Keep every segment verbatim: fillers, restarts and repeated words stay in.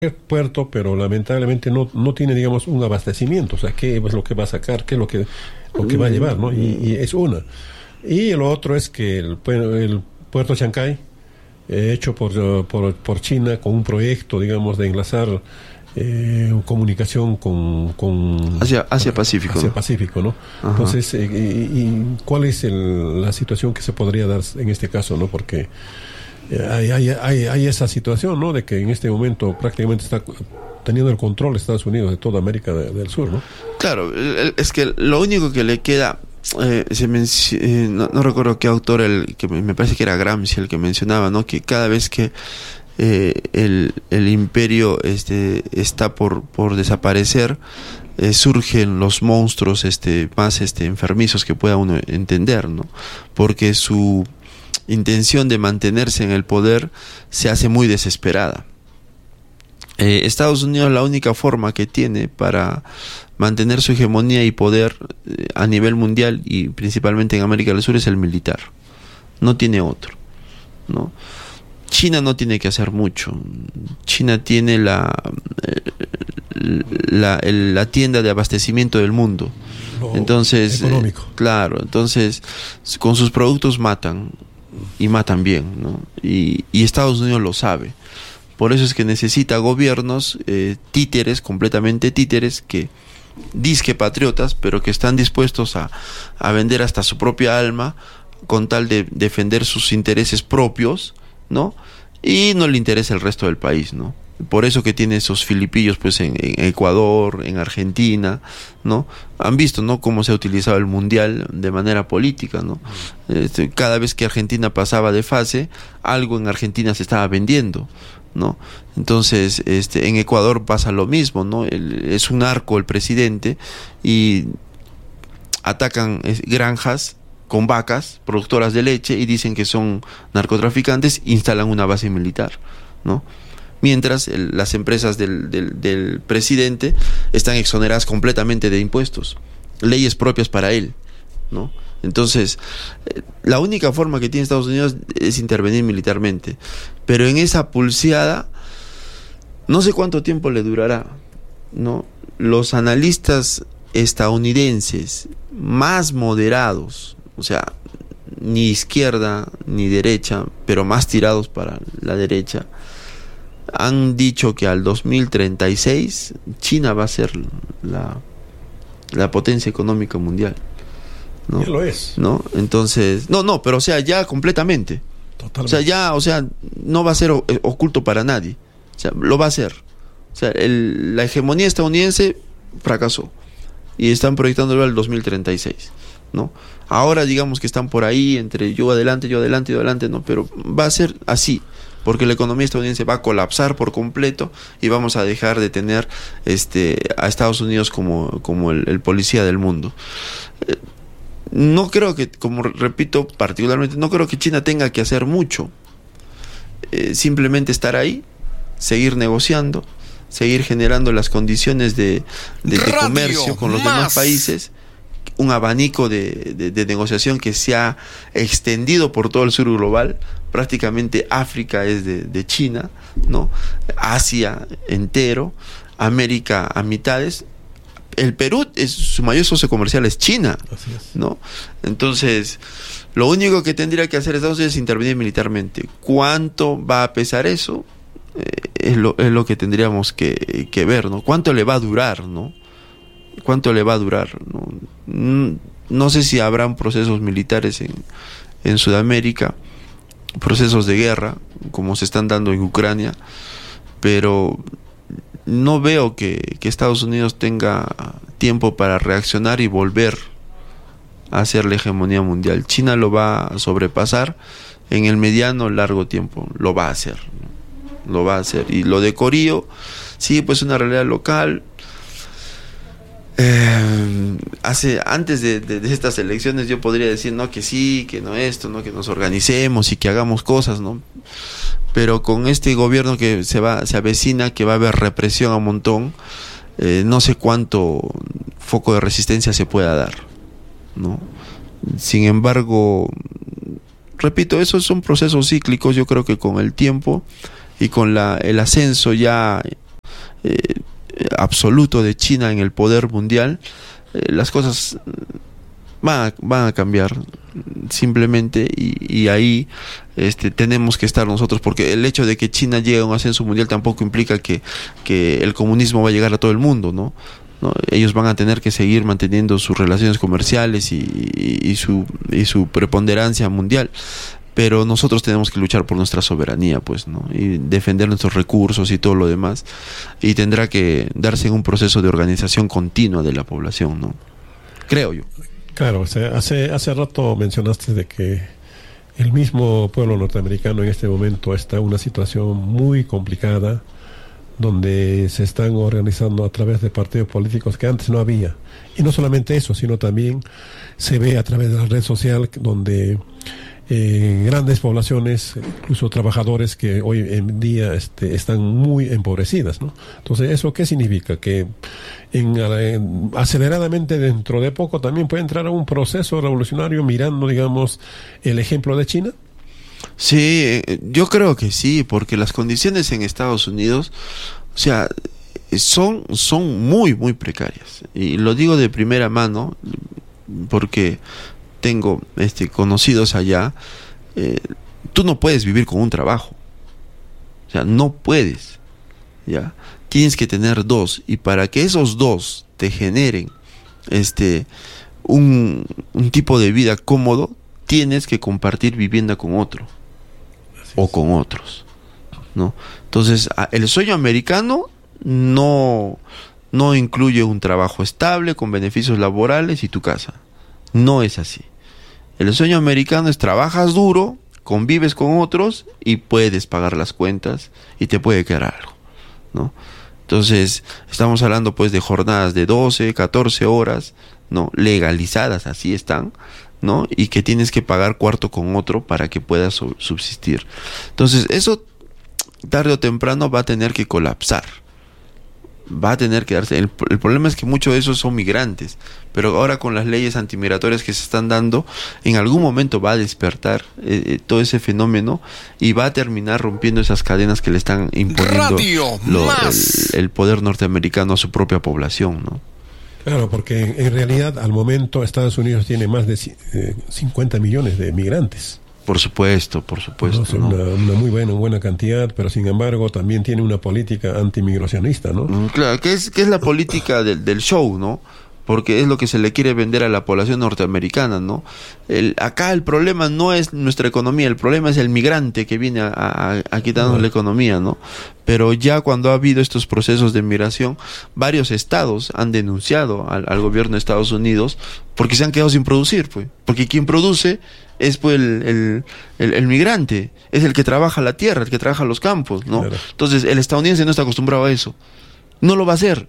puerto, pero lamentablemente no, no tiene, digamos, un abastecimiento. O sea, ¿qué es lo que va a sacar? ¿Qué es lo que, lo que va a llevar? ¿No? Y, y es una. Y lo otro es que el, el puerto de Chancay, eh, hecho por, por, por China, con un proyecto, digamos, de enlazar eh, comunicación con... con Asia, Asia Pacífico. Asia ¿no? Pacífico, ¿no? Ajá. Entonces, eh, y, y ¿cuál es el, la situación que se podría dar en este caso, ¿no? Porque Hay, hay, hay, hay esa situación, ¿no? De que en este momento prácticamente está teniendo el control Estados Unidos de toda América de, del Sur, ¿no? Claro, es que lo único que le queda, eh, se eh, no, no recuerdo qué autor, el que me parece que era Gramsci el que mencionaba, ¿no? Que cada vez que eh, el, el imperio este, está por, por desaparecer, eh, surgen los monstruos este, más este, enfermizos que pueda uno entender, ¿no? Porque su intención de mantenerse en el poder se hace muy desesperada. Eh, Estados Unidos, la única forma que tiene para mantener su hegemonía y poder eh, a nivel mundial y principalmente en América del Sur es el militar. No tiene otro, ¿no? China no tiene que hacer mucho. China tiene la, la, el, la tienda de abastecimiento del mundo. Entonces, eh, claro, entonces con sus productos matan. Y matan bien, ¿no? Y, y Estados Unidos lo sabe. Por eso es que necesita gobiernos eh, títeres, completamente títeres, que disque patriotas, pero que están dispuestos a, a vender hasta su propia alma con tal de defender sus intereses propios, ¿no? Y no le interesa el resto del país, ¿no? Por eso que tiene esos filipillos pues en, en Ecuador, en Argentina, ¿no? Han visto, ¿no?, cómo se ha utilizado el mundial de manera política, ¿no? Este, cada vez que Argentina pasaba de fase, algo en Argentina se estaba vendiendo, ¿no? Entonces, este, en Ecuador pasa lo mismo, ¿no? El, es un narco el presidente y atacan es, granjas con vacas, productoras de leche, y dicen que son narcotraficantes, instalan una base militar, ¿no? Mientras el, las empresas del, del, del presidente están exoneradas completamente de impuestos, leyes propias para él, ¿no? Entonces, eh, la única forma que tiene Estados Unidos es intervenir militarmente, pero en esa pulseada no sé cuánto tiempo le durará, ¿no? Los analistas estadounidenses más moderados, o sea, ni izquierda ni derecha, pero más tirados para la derecha, han dicho que al dos mil treinta y seis China va a ser la, la potencia económica mundial, ¿no? Ya lo es, ¿no? Entonces, no, no, pero o sea, ya completamente. Totalmente. O sea, ya, o sea, no va a ser oculto para nadie. O sea, lo va a hacer. O sea, el, la hegemonía estadounidense fracasó y están proyectándolo al dos mil treinta y seis, ¿no? Ahora digamos que están por ahí entre yo adelante, yo adelante, yo adelante, no, pero va a ser así, porque la economía estadounidense va a colapsar por completo y vamos a dejar de tener este a Estados Unidos como, como el, el policía del mundo. Eh, no creo que, como repito particularmente, no creo que China tenga que hacer mucho. Eh, simplemente estar ahí, seguir negociando, seguir generando las condiciones de, de, de comercio con los más. demás países, un abanico de, de, de negociación que se ha extendido por todo el sur global. Prácticamente África es de, de China, ¿no? Asia entero, América a mitades. El Perú, es, su mayor socio comercial es China, Así es. ¿no? Entonces, lo único que tendría que hacer Estados Unidos es intervenir militarmente. ¿Cuánto va a pesar eso? Eh, es, lo, es lo que tendríamos que, que ver, ¿no? ¿Cuánto le va a durar, ¿no? ¿Cuánto le va a durar? No, no sé si habrán procesos militares en, en Sudamérica, procesos de guerra, como se están dando en Ucrania, pero no veo que, que Estados Unidos tenga tiempo para reaccionar y volver a hacer la hegemonía mundial. China lo va a sobrepasar en el mediano largo tiempo, lo va a hacer, lo va a hacer. Y lo de Corío, sí, pues una realidad local. Eh, hace antes de, de, de estas elecciones yo podría decir no que sí, que no esto, no que nos organicemos y que hagamos cosas, ¿no? Pero con este gobierno que se va, se avecina, que va a haber represión a un montón, eh, no sé cuánto foco de resistencia se pueda dar, ¿no? Sin embargo, repito, esos son procesos cíclicos. Yo creo que con el tiempo y con la, el ascenso ya eh, absoluto de China en el poder mundial, eh, las cosas van a, van a cambiar simplemente, y, y ahí este, tenemos que estar nosotros, porque el hecho de que China llegue a un ascenso mundial tampoco implica que, que el comunismo va a llegar a todo el mundo, ¿no? ¿No? Ellos van a tener que seguir manteniendo sus relaciones comerciales y, y, y, su, y su preponderancia mundial, pero nosotros tenemos que luchar por nuestra soberanía, pues, ¿no? Y defender nuestros recursos y todo lo demás, y tendrá que darse en un proceso de organización continua de la población, ¿no? Creo yo. Claro, o sea, hace, hace rato mencionaste de que el mismo pueblo norteamericano en este momento está en una situación muy complicada, donde se están organizando a través de partidos políticos que antes no había. Y no solamente eso, sino también se ve a través de la red social, donde eh, grandes poblaciones, incluso trabajadores que hoy en día este, están muy empobrecidas, ¿no? Entonces, ¿eso qué significa? Que en, en, aceleradamente dentro de poco también puede entrar a un proceso revolucionario mirando, digamos, el ejemplo de China. Sí, yo creo que sí, porque las condiciones en Estados Unidos, o sea, son, son muy, muy precarias. Y lo digo de primera mano, porque tengo este, conocidos allá. Eh, tú no puedes vivir con un trabajo. O sea, no puedes. ¿Ya? Tienes que tener dos. Y para que esos dos te generen este, un, un tipo de vida cómodo, tienes que compartir vivienda con otro o con otros, ¿no? Entonces, el sueño americano no, no incluye un trabajo estable con beneficios laborales y tu casa. No es así. El sueño americano es: trabajas duro, convives con otros y puedes pagar las cuentas y te puede quedar algo, ¿no? Entonces, estamos hablando pues de jornadas de doce, catorce horas, ¿no? Legalizadas, así están, ¿no? Y que tienes que pagar cuarto con otro para que puedas subsistir. Entonces, eso tarde o temprano va a tener que colapsar. Va a tener que darse. El, el problema es que muchos de esos son migrantes, pero ahora con las leyes antimigratorias que se están dando, en algún momento va a despertar eh, todo ese fenómeno y va a terminar rompiendo esas cadenas que le están imponiendo lo, el, el poder norteamericano a su propia población, ¿no? Claro, porque en, en realidad al momento Estados Unidos tiene más de eh, cincuenta millones de migrantes. Por supuesto, por supuesto. No, ¿no? Una, una muy buena, buena cantidad, pero sin embargo también tiene una política antimigracionista, ¿no? Claro, que es, que es la política del, del show, ¿no? Porque es lo que se le quiere vender a la población norteamericana, ¿no? El, acá el problema no es nuestra economía, el problema es el migrante que viene a, a, a quitarnos no. la economía, ¿no? Pero ya cuando ha habido estos procesos de migración, varios estados han denunciado al, al gobierno de Estados Unidos porque se han quedado sin producir, pues. Porque quien produce es pues el, el, el, el migrante, es el que trabaja la tierra, el que trabaja los campos, ¿no? Claro. Entonces el estadounidense no está acostumbrado a eso. No lo va a hacer.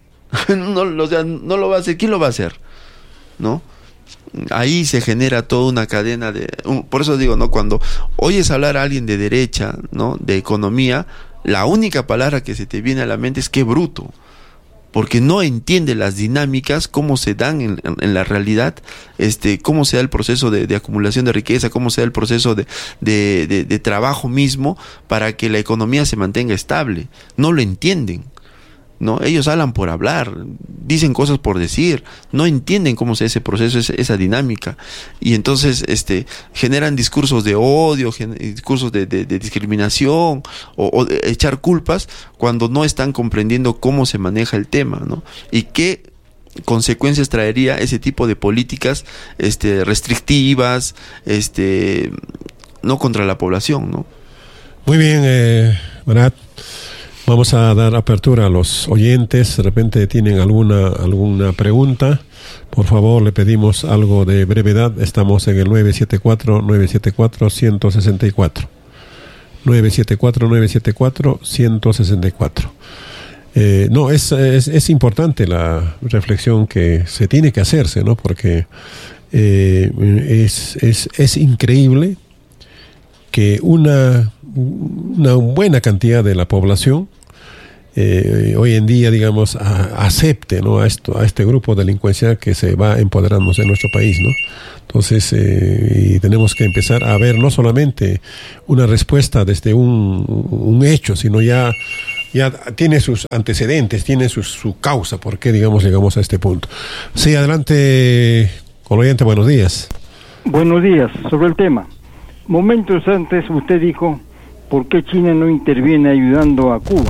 no, o sea, no lo va a hacer. ¿Quién lo va a hacer? ¿No? Ahí se genera toda una cadena de... Un, por eso digo, ¿no? Cuando oyes hablar a alguien de derecha, ¿no? De economía, la única palabra que se te viene a la mente es qué bruto. Porque no entiende las dinámicas, cómo se dan en, en, en la realidad, este, cómo se da el proceso de, de acumulación de riqueza, cómo se da el proceso de, de, de, de trabajo mismo para que la economía se mantenga estable. No lo entienden, ¿no? Ellos hablan por hablar, dicen cosas por decir, no entienden cómo se da ese proceso, esa, esa dinámica, y entonces este generan discursos de odio, gen, discursos de, de, de discriminación o, o de echar culpas cuando no están comprendiendo cómo se maneja el tema, ¿no? Y qué consecuencias traería ese tipo de políticas este restrictivas, este no contra la población, ¿no? Muy bien, eh, Marat. Vamos a dar apertura a los oyentes. De repente tienen alguna alguna pregunta. Por favor, le pedimos algo de brevedad. Estamos en el nueve siete cuatro, nueve siete cuatro, uno seis cuatro. nueve siete cuatro, nueve siete cuatro, uno seis cuatro. Eh, no, es, es, es importante la reflexión que se tiene que hacerse, ¿no? Porque eh, es, es, es increíble que una, una buena cantidad de la población Eh, hoy en día, digamos, a, acepte, ¿no? a esto, a este grupo delincuencial que se va empoderando en nuestro país, ¿no? Entonces, eh, y tenemos que empezar a ver no solamente una respuesta desde un, un hecho, sino ya ya tiene sus antecedentes, tiene su, su causa, por qué, digamos, llegamos a este punto. Sí, adelante, oyente, buenos días. Buenos días, sobre el tema. Momentos antes usted dijo, ¿por qué China no interviene ayudando a Cuba?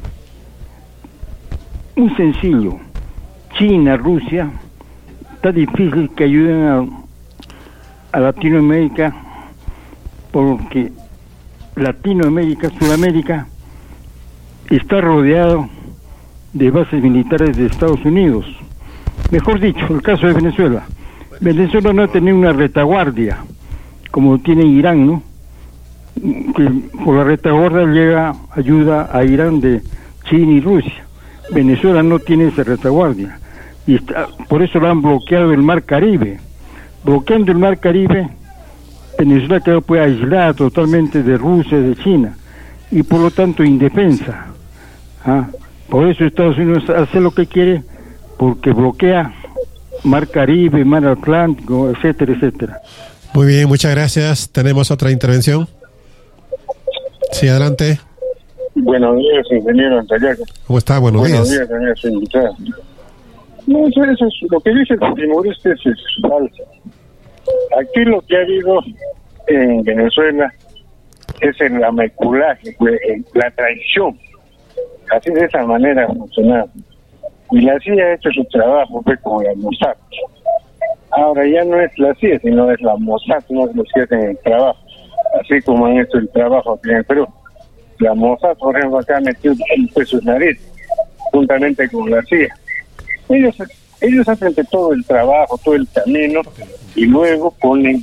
Muy sencillo. China, Rusia, está difícil que ayuden a, a Latinoamérica, porque Latinoamérica, Sudamérica, está rodeado de bases militares de Estados Unidos. Mejor dicho, el caso de Venezuela. Venezuela no ha tenido una retaguardia, como tiene Irán, ¿no? Que por la retaguardia llega ayuda a Irán de China y Rusia. Venezuela no tiene esa retaguardia. Y está, por eso lo han bloqueado el Mar Caribe. Bloqueando el Mar Caribe, Venezuela quedó pues aislada totalmente de Rusia y de China, y por lo tanto indefensa. ¿Ah? Por eso Estados Unidos hace lo que quiere, porque bloquea Mar Caribe, Mar Atlántico, etcétera, etcétera. Muy bien, muchas gracias. ¿Tenemos otra intervención? Sí, adelante. Buenos días, ingeniero Antayaca. ¿Cómo está? Buenos, Buenos días. Buenos días, señor, su invitado. No, eso, eso es, lo que dice el timorista es, es falso. Aquí lo que ha habido en Venezuela es el ameculaje, la traición. Así de esa manera ha funcionado. Y la C I A ha hecho su trabajo fue con la Mossad. Ahora ya no es la C I A, sino es la Mossad, no es los que hacen el trabajo. Así como han hecho el trabajo aquí en el Perú. La Mossad, por ejemplo, acá ha metido en sus narices, juntamente con la C I A. Ellos, ellos hacen de todo el trabajo, todo el camino, y luego ponen...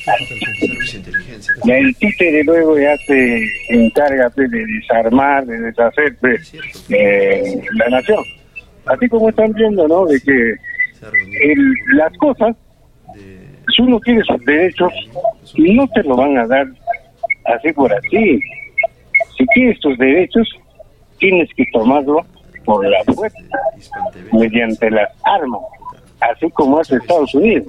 La el títere luego ya se encarga pues, de desarmar, de deshacer pues, eh, la nación. Así como están viendo, ¿no? De que el, las cosas, si uno quiere sus derechos, no te lo van a dar así por así. Si quieres tus derechos, tienes que tomarlo por la fuerza, mediante las armas, así como hace Estados Unidos.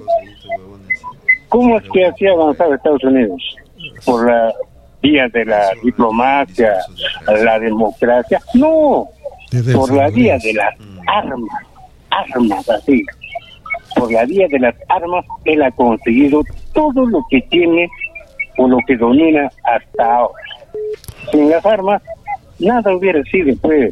¿Cómo es que hacía avanzar Estados Unidos? ¿Por la vía de la diplomacia, la democracia? No, por la vía de las armas, armas así. Por la vía de las armas, él ha conseguido todo lo que tiene o lo que domina hasta ahora. Sin las armas, nada hubiera sido, pues.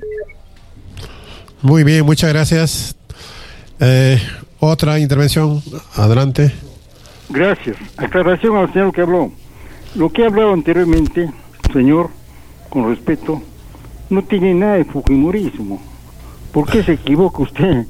Muy bien, muchas gracias. Eh, otra intervención, adelante. Gracias. Aclaración al señor que habló. Lo que ha hablado anteriormente, señor, con respeto, no tiene nada de fujimorismo. ¿Por qué se equivoca usted?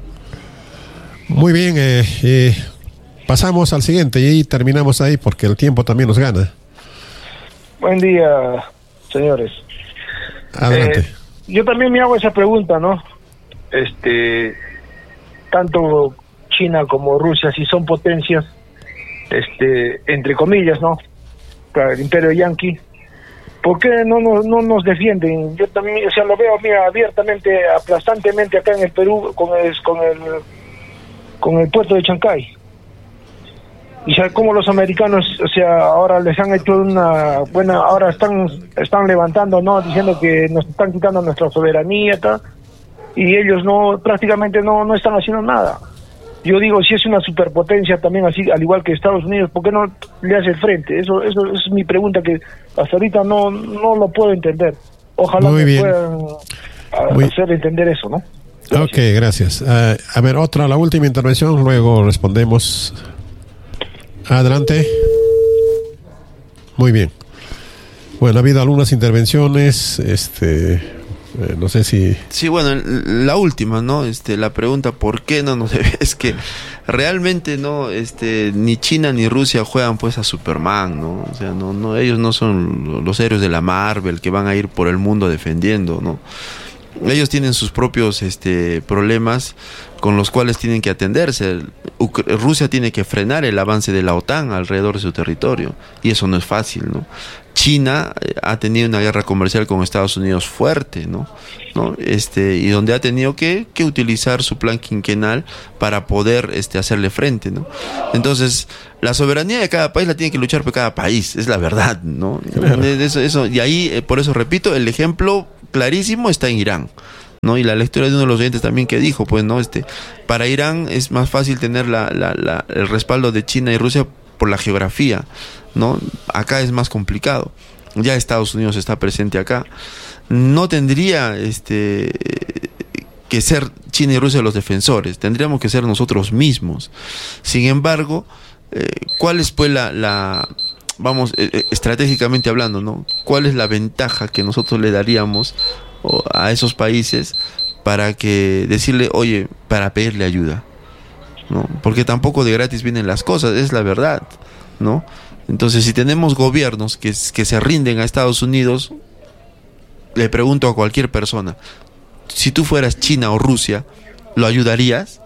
Muy bien, eh, eh, pasamos al siguiente y terminamos ahí porque el tiempo también nos gana. Buen día, señores. Adelante. Eh, yo también me hago esa pregunta, ¿no? Este, tanto China como Rusia, si son potencias, este, entre comillas, ¿no? Para el imperio yanqui, ¿por qué no, no, no nos defienden? Yo también, o sea, lo veo, mira, abiertamente, aplastantemente acá en el Perú con el, con el, con el puerto de Chancay. Y sabe cómo los americanos, o sea, ahora les han hecho una buena, ahora están están levantando, ¿no? Diciendo que nos están quitando nuestra soberanía, tal, y ellos no, prácticamente no, no están haciendo nada. Yo digo, si es una superpotencia también así, al igual que Estados Unidos, ¿por qué no le hace el frente? Eso, eso es mi pregunta que hasta ahorita no, no lo puedo entender. Ojalá Muy me bien. puedan a, Muy... hacer entender eso, ¿no? Gracias. Ok, gracias. Uh, a ver, otra, la última intervención, luego respondemos. Adelante. Muy bien. Bueno, ha habido algunas intervenciones, este, eh, no sé si... Sí, bueno, la última, ¿no? Este, la pregunta, ¿por qué no nos debe? Es que realmente, ¿no? Este, ni China ni Rusia juegan, pues, a Superman, ¿no? O sea, no, no, ellos no son los héroes de la Marvel que van a ir por el mundo defendiendo, ¿no? Ellos tienen sus propios este, problemas. con los cuales tienen que atenderse. Ucr- Rusia tiene que frenar el avance de la OTAN alrededor de su territorio, y eso no es fácil, ¿no? China ha tenido una guerra comercial con Estados Unidos fuerte, ¿no? ¿no? Este, y donde ha tenido que, que utilizar su plan quinquenal para poder este, hacerle frente, ¿no? Entonces, la soberanía de cada país la tiene que luchar por cada país, es la verdad, ¿no? Claro. Eso, eso, y ahí, eh, por eso repito, el ejemplo clarísimo está en Irán, ¿no? Y la lectura de uno de los oyentes también que dijo, pues, ¿no? Este, para Irán es más fácil tener la, la, la, el respaldo de China y Rusia por la geografía, ¿no? Acá es más complicado. Ya Estados Unidos está presente acá. No tendría este que ser China y Rusia los defensores, tendríamos que ser nosotros mismos. Sin embargo, eh, ¿cuál es pues la, la vamos, eh, estratégicamente hablando, ¿no? ¿Cuál es la ventaja que nosotros le daríamos a esos países para que decirle, oye, para pedirle ayuda, ¿no? Porque tampoco de gratis vienen las cosas, es la verdad, ¿no? Entonces, si tenemos gobiernos que, que se rinden a Estados Unidos, le pregunto a cualquier persona, si tú fueras China o Rusia, ¿lo ayudarías?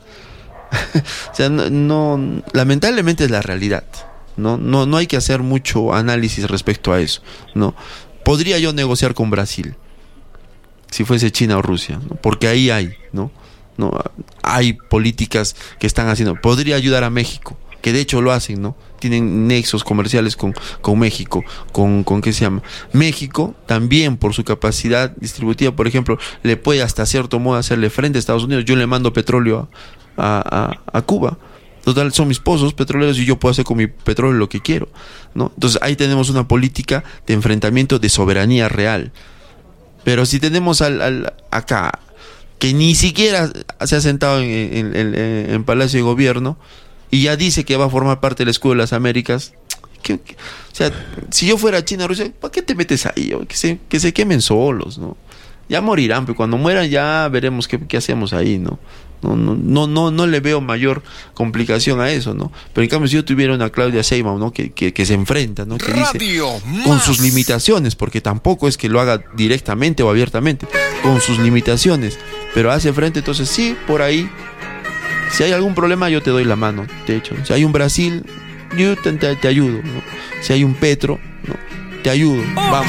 O sea, no, no, lamentablemente es la realidad, ¿no? No, no hay que hacer mucho análisis respecto a eso, ¿no? Podría yo negociar con Brasil, si fuese China o Rusia, ¿no? Porque ahí hay, ¿no? ¿no? Hay políticas que están haciendo. Podría ayudar a México, que de hecho lo hacen, ¿no? Tienen nexos comerciales con, con México, con, con ¿qué se llama? México también, por su capacidad distributiva, por ejemplo, le puede hasta cierto modo hacerle frente a Estados Unidos. Yo le mando petróleo a, a, a Cuba. Total, son mis pozos petroleros y yo puedo hacer con mi petróleo lo que quiero, ¿no? Entonces ahí tenemos una política de enfrentamiento de soberanía real. Pero si tenemos al, al acá, que ni siquiera se ha sentado en, en, en, en Palacio de Gobierno y ya dice que va a formar parte del escudo de las Américas, ¿qué, qué? O sea, si yo fuera China o Rusia, ¿para qué te metes ahí? Que se, que se quemen solos, ¿no? Ya morirán, pero cuando mueran ya veremos qué, qué hacemos ahí, ¿no? No, no, no, no, no le veo mayor complicación a eso, ¿no? Pero en cambio, si yo tuviera una Claudia Sheinbaum, ¿no? Que, que, que se enfrenta, ¿no? Que dice, con sus limitaciones, porque tampoco es que lo haga directamente o abiertamente, con sus limitaciones, pero hace frente, entonces sí, por ahí, si hay algún problema, yo te doy la mano, de hecho. Si hay un Brasil, yo te, te, te ayudo, ¿no? Si hay un Petro, ¿no? Te ayudo, vamos.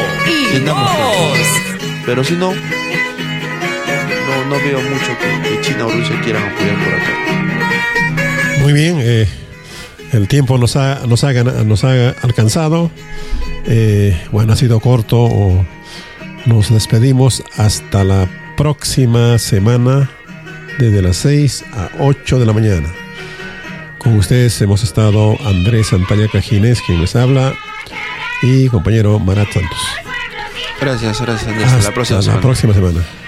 Pero si no, no, no veo mucho que, que China o Rusia quieran apoyar por acá. Muy bien, eh, el tiempo nos ha, nos ha, nos ha alcanzado. Eh, bueno, ha sido corto. O nos despedimos hasta la próxima semana, desde las seis a ocho de la mañana. Con ustedes hemos estado Andrés Santalla Cajines, quien les habla, y compañero Marat Santos. Gracias, gracias. Hasta, Hasta la próxima la semana. próxima semana.